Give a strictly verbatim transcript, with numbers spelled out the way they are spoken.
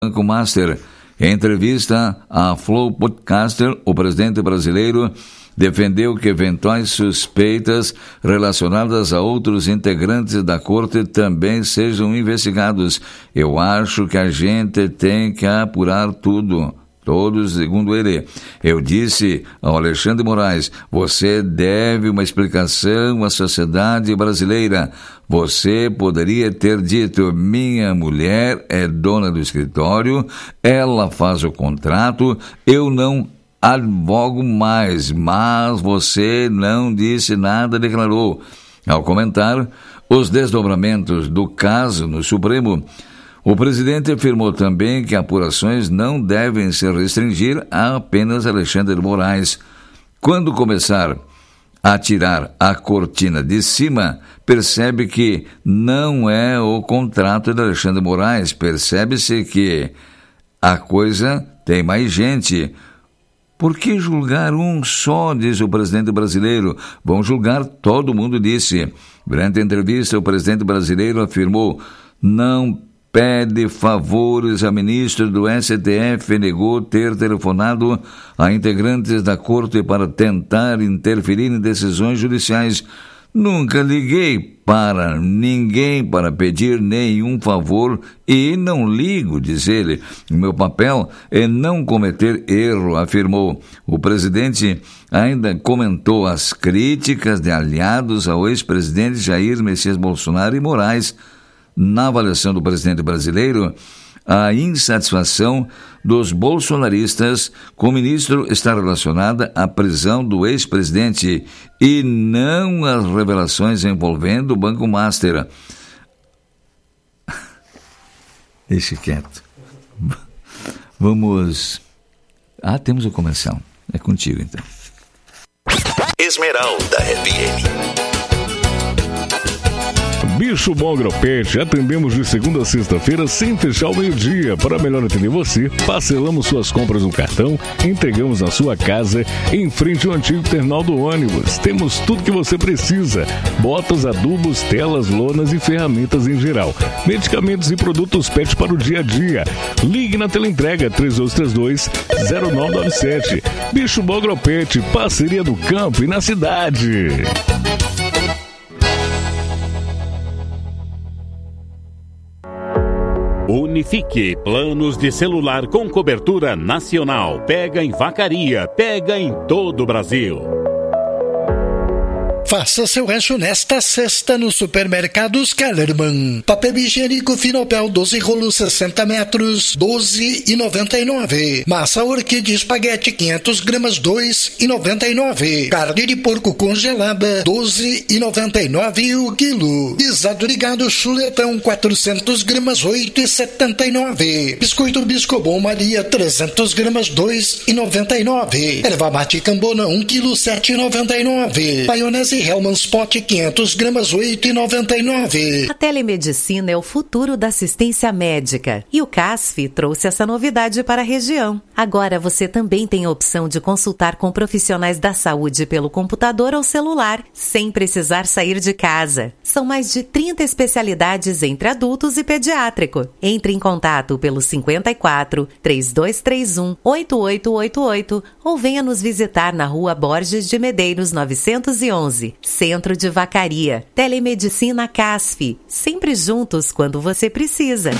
Banco Master. Em entrevista à Flow Podcaster, o presidente brasileiro defendeu que eventuais suspeitas relacionadas a outros integrantes da corte também sejam investigados. Eu acho que a gente tem que apurar tudo. Todos, segundo ele. Eu disse ao Alexandre Moraes, você deve uma explicação à sociedade brasileira. Você poderia ter dito, minha mulher é dona do escritório, ela faz o contrato, eu não advogo mais, mas você não disse nada, declarou. Ao comentar os desdobramentos do caso no Supremo, o presidente afirmou também que apurações não devem se restringir a apenas Alexandre Moraes. Quando começar a tirar a cortina de cima, percebe que não é o contrato de Alexandre Moraes. Percebe-se que a coisa tem mais gente. Por que julgar um só, diz o presidente brasileiro? Vão julgar todo mundo, disse. Durante a entrevista, o presidente brasileiro afirmou, não pede favores a ministro do S T F, negou ter telefonado a integrantes da corte para tentar interferir em decisões judiciais. Nunca liguei para ninguém para pedir nenhum favor e não ligo, diz ele. O meu papel é não cometer erro, afirmou. O presidente ainda comentou as críticas de aliados ao ex-presidente Jair Messias Bolsonaro e Moraes. Na avaliação do presidente brasileiro, a insatisfação dos bolsonaristas com o ministro está relacionada à prisão do ex-presidente e não às revelações envolvendo o Banco Master. Deixe quieto. Vamos... Ah, temos o comercial. É contigo, então. Esmeralda F M. Bicho Bom Agropet, atendemos de segunda a sexta-feira sem fechar o meio-dia. Para melhor atender você, parcelamos suas compras no cartão, entregamos na sua casa, em frente ao antigo terminal do ônibus. Temos tudo que você precisa: botas, adubos, telas, lonas e ferramentas em geral. Medicamentos e produtos pet para o dia a dia. Ligue na teleentrega três dois três dois, zero nove nove sete. Bicho Bom Agropet, parceria do campo e na cidade. Unifique, planos de celular com cobertura nacional. Pega em Vacaria, pega em todo o Brasil. Faça seu rancho nesta sexta no Supermercados Kellerman. Papel higiênico Finopel doze rolos sessenta metros, doze e noventa e nove. Massa orquídea espaguete quinhentas gramas, dois e noventa e nove. Carne de porco congelada, doze e noventa e nove o quilo. Guisado de gado chuletão quatrocentas gramas, oito e setenta e nove. Biscoito Biscobon Maria trezentas gramas, dois e noventa e nove. Erva mate Cambona um quilo, sete e noventa e nove. Maionese Hellmann's Pot quinhentas gramas, oito e noventa e nove. A telemedicina é o futuro da assistência médica e o C A S F trouxe essa novidade para a região. Agora você também tem a opção de consultar com profissionais da saúde pelo computador ou celular, sem precisar sair de casa. São mais de trinta especialidades entre adultos e pediátrico. Entre em contato pelo cinquenta e quatro, trinta e dois trinta e um, oitenta e oito oitenta e oito ou venha nos visitar na Rua Borges de Medeiros novecentos e onze. Centro de Vacaria. Telemedicina C A S F. Sempre juntos quando você precisa.